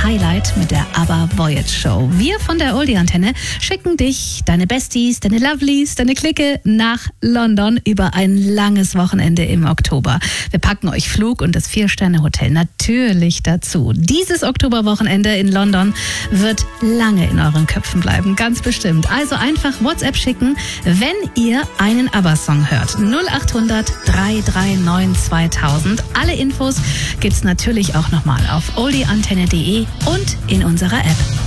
Highlight mit der ABBA Voyage Show. Wir von der Oldie-Antenne schicken dich, deine Besties, deine Lovelies, deine Clique nach London über ein langes Wochenende im Oktober. Wir packen euch Flug und das 4-Sterne-Hotel natürlich dazu. Dieses Oktoberwochenende in London wird lange in euren Köpfen bleiben, ganz bestimmt. Also einfach WhatsApp schicken, wenn ihr einen ABBA-Song hört. 0800 339 2000. Alle Infos gibt's natürlich auch nochmal auf oldieantenne.de und in unserer App.